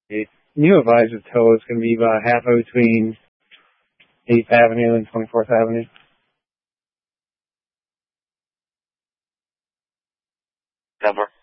You advise the tow is going to be about halfway between 8th Avenue and 24th Avenue. Denver.